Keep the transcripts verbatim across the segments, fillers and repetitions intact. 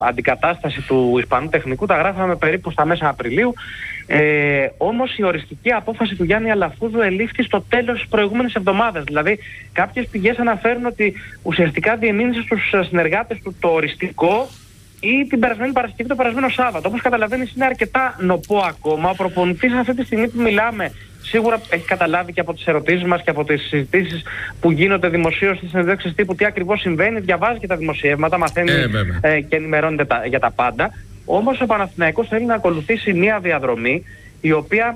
αντικατάσταση του Ισπανού τεχνικού τα γράφαμε περίπου στα μέσα Απριλίου. Ε, όμως η οριστική απόφαση του Γιάννη Αλαφούζου ελήφθη στο τέλος της προηγούμενης εβδομάδας. Δηλαδή κάποιες πηγές αναφέρουν ότι ουσιαστικά διεμήνυσε στους συνεργάτες του το οριστικό ή την περασμένη Παρασκευή, το περασμένο Σάββατο. Όπως καταλαβαίνεις, είναι αρκετά νοπό ακόμα. Ο προπονητής αυτή τη στιγμή που μιλάμε σίγουρα έχει καταλάβει και από τις ερωτήσεις μας και από τις συζητήσεις που γίνονται δημοσίως στις συνεντεύξεις τύπου τι ακριβώς συμβαίνει. Διαβάζει και τα δημοσιεύματα, μαθαίνει ε, ε, και ενημερώνεται τα, για τα πάντα. Όμως ο Παναθηναϊκός θέλει να ακολουθήσει μια διαδρομή η οποία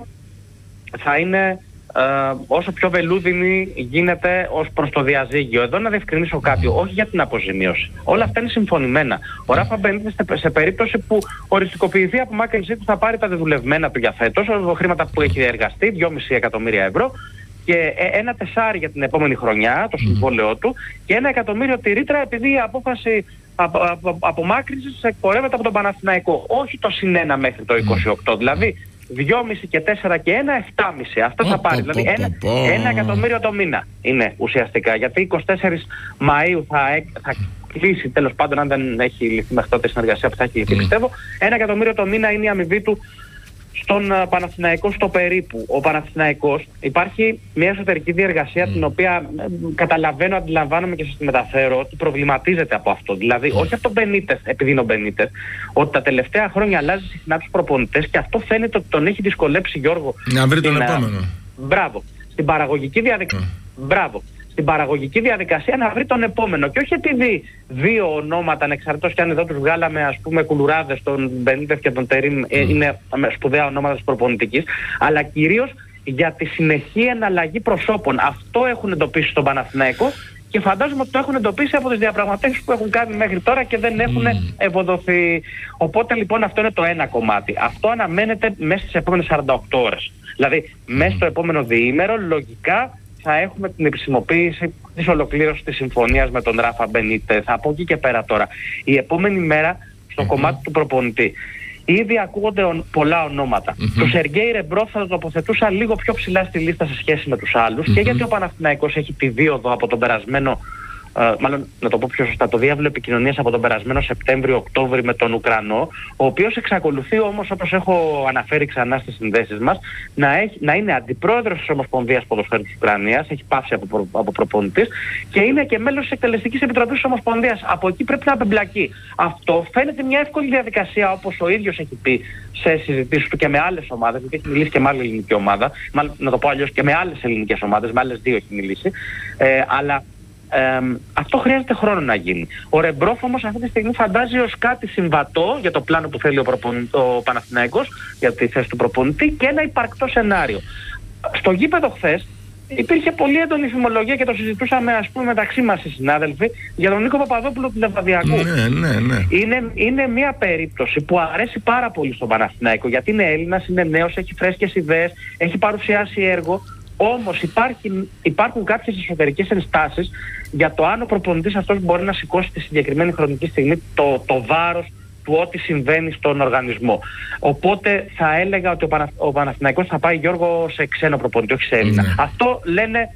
θα είναι ε, όσο πιο βελούδινη γίνεται ως προς το διαζύγιο. Εδώ να διευκρινίσω κάτι, όχι για την αποζημίωση. Όλα αυτά είναι συμφωνημένα. Ο Ράφα Μπενίτες σε, σε περίπτωση που οριστικοποιηθεί από Μάκενζή του θα πάρει τα δεδουλευμένα του για φέτος, χρήματα που έχει εργαστεί, δυόμισι εκατομμύρια ευρώ, και ένα τεσάρι για την επόμενη χρονιά, το συμβόλαιό του, και ένα εκατομμύριο τη ρήτρα επειδή η απόφαση απο, απο, απομάκρυνσης εκπορεύεται από τον Παναθηναϊκό. Όχι το συν ένα μέχρι το είκοσι οκτώ. Δηλαδή δυόμισι και τέσσερα και ένα, επτάμισι. Αυτό θα πάρει. Δηλαδή ένα, ένα εκατομμύριο το μήνα είναι ουσιαστικά. Γιατί εικοστή τέταρτη Μαΐου θα, θα κλείσει, τέλος πάντων, αν δεν έχει λυθεί μέχρι τότε η συνεργασία που θα έχει λυθεί, πιστεύω. Ένα εκατομμύριο το μήνα είναι η αμοιβή του στον uh, Παναθηναϊκό στο περίπου. Ο Παναθηναϊκός, υπάρχει μια εσωτερική διεργασία mm. την οποία ε, καταλαβαίνω, αντιλαμβάνομαι και σας τη μεταφέρω ότι προβληματίζεται από αυτό. Δηλαδή, mm. όχι από τον Μπενίτες, επειδή είναι ο Μπενίτες, ότι τα τελευταία χρόνια αλλάζει συχνά τους προπονητές και αυτό φαίνεται ότι τον έχει δυσκολέψει, Γιώργο. Να βρει τον επόμενο. Μπράβο. Στην παραγωγική διαδικασία. Mm. Μπράβο. Στην παραγωγική διαδικασία να βρει τον επόμενο. Και όχι επειδή δύο ονόματα, ανεξαρτήτως κι αν εδώ τους βγάλαμε, ας πούμε, κουλουράδες, τον Μπενίτες και τον Τερίμ, mm. είναι σπουδαία ονόματα της προπονητικής, αλλά κυρίως για τη συνεχή εναλλαγή προσώπων. Αυτό έχουν εντοπίσει στον Παναθηναϊκό και φαντάζομαι ότι το έχουν εντοπίσει από τις διαπραγματεύσεις που έχουν κάνει μέχρι τώρα και δεν έχουν mm. ευοδοθεί. Οπότε λοιπόν αυτό είναι το ένα κομμάτι. Αυτό αναμένεται μέσα στις επόμενες σαράντα οκτώ ώρες. Δηλαδή mm. μέσα στο επόμενο διήμερο λογικά θα έχουμε την επισημοποίηση της ολοκλήρωσης της συμφωνίας με τον Ράφα Μπενίτες. Από εκεί και πέρα τώρα. Η επόμενη μέρα στο mm-hmm. κομμάτι του προπονητή. Ήδη ακούγονται ο, πολλά ονόματα. Mm-hmm. Του Σεργέη Ρεμπρόφ θα το τοποθετούσα λίγο πιο ψηλά στη λίστα σε σχέση με τους άλλους mm-hmm. και γιατί ο Παναθηναϊκός έχει τη δίωδο από τον περασμένο, Uh, μάλλον να το πω πιο σωστά, το διάβλο επικοινωνίας από τον περασμένο Σεπτέμβριο-Οκτώβρη με τον Ουκρανό, ο οποίος εξακολουθεί όμως, όπως έχω αναφέρει ξανά στις συνδέσεις μας, να, έχει, να είναι αντιπρόεδρος της Ομοσπονδίας Ποδοσφαίρου της Ουκρανίας, έχει πάψει από, προ, από προπονητής και είναι και μέλος της Εκτελεστικής Επιτροπής της Ομοσπονδίας. Από εκεί πρέπει να απεμπλακεί. Αυτό φαίνεται μια εύκολη διαδικασία, όπως ο ίδιος έχει πει σε συζητήσεις του και με άλλες ομάδες, γιατί έχει μιλήσει και με άλλη ελληνική ομάδα, μάλλον να το πω αλλιώς και με άλλες ελληνικές ομάδες, με άλλες δύο έχει μιλήσει, ε, αλλά Ε, αυτό χρειάζεται χρόνο να γίνει. Ο Ρεμπρόφ όμως αυτή τη στιγμή φαντάζει ως κάτι συμβατό για το πλάνο που θέλει ο, προπον... ο Παναθηναϊκός για τη θέση του προπονητή και ένα υπαρκτό σενάριο. Στο γήπεδο χθες υπήρχε πολύ έντονη φημολογία και το συζητούσαμε, ας πούμε, μεταξύ μας οι συνάδελφοι για τον Νίκο Παπαδόπουλο του Λεβαδιακού. Ναι, ναι, ναι. Είναι, είναι μια περίπτωση που αρέσει πάρα πολύ στον Παναθηναϊκό γιατί είναι Έλληνας, είναι νέος, έχει φρέσκες ιδέες, έχει παρουσιάσει έργο. Όμως υπάρχει, υπάρχουν κάποιες εσωτερικές ενστάσεις για το αν ο προπονητής αυτός μπορεί να σηκώσει τη συγκεκριμένη χρονική στιγμή το, το βάρος του ό,τι συμβαίνει στον οργανισμό. Οπότε θα έλεγα ότι ο, Πανα, ο Παναθηναϊκός θα πάει, Γιώργο, σε ξένο προπονητή, όχι σε Έλληνα. Mm. Αυτό λένε,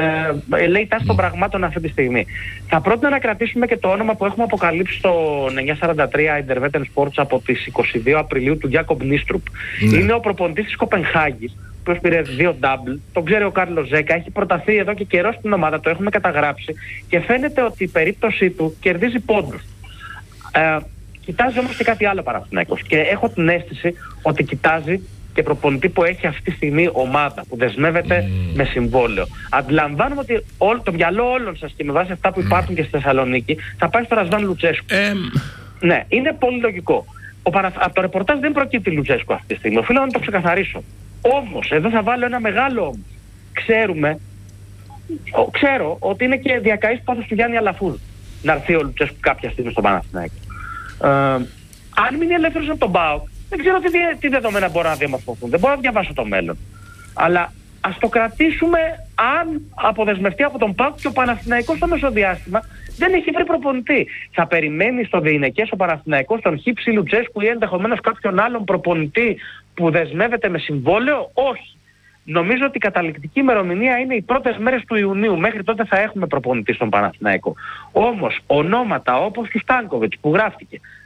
ε, λέει τάση των πραγμάτων αυτή τη στιγμή. Θα πρότεινα να κρατήσουμε και το όνομα που έχουμε αποκαλύψει στο εννιακόσια σαράντα τρία Interwetten Sports από τις είκοσι δύο Απριλίου του Γιάκομπ Νίστρουπ. Mm. Είναι ο προπονητής της Κοπενχάγης, που πήρε δύο double, τον ξέρει ο Κάρλος Ζέκα, έχει προταθεί εδώ και καιρό στην ομάδα, το έχουμε καταγράψει και φαίνεται ότι η περίπτωσή του κερδίζει πόντους. Ε, κοιτάζει όμως και κάτι άλλο Παναθηναϊκός και έχω την αίσθηση ότι κοιτάζει και προπονητή που έχει αυτή τη στιγμή ομάδα που δεσμεύεται mm. με συμβόλαιο. Αντιλαμβάνομαι ότι όλο, το μυαλό όλων σας και με βάση αυτά που υπάρχουν mm. και στη Θεσσαλονίκη θα πάει στο Ρασβάν Λουτσέσκου. Mm. Ναι, είναι πολύ λογικό. Ο Παρα... Από το ρεπορτάζ δεν προκύπτει Λουτσέσκου αυτή τη στιγμή. Οφείλω να το ξεκαθαρίσω. Όμως, εδώ θα βάλω ένα μεγάλο όμως. Ξέρουμε, ο, ξέρω ότι είναι και διακαής πάθος του Γιάννη Αλαφούζου να έρθει ο Λουτσέσκου κάποια στιγμή στον Παναθηναϊκό. Ε, αν μείνει ελεύθερος από τον ΠΑΟΚ, δεν ξέρω τι, τι δεδομένα μπορούν να διαμορφωθούν. Δεν μπορώ να διαβάσω το μέλλον. Αλλά ας το κρατήσουμε αν αποδεσμευτεί από τον ΠΑΟΚ και ο Παναθηναϊκός στο μεσοδιάστημα δεν έχει βρει προπονητή. Θα περιμένει στο διηνεκές ο Παναθηναϊκός τον Χίψη Λουτσέσκου ή ενδεχομένως κάποιον άλλον προπονητή που δεσμεύεται με συμβόλαιο? Όχι. Νομίζω ότι η καταληκτική ημερομηνία είναι οι πρώτες μέρες του Ιουνίου. Μέχρι τότε θα έχουμε προπονητή στον Παναθηναϊκό. Όμως ονόματα όπως του Στάνκοβιτς που γράφτηκε,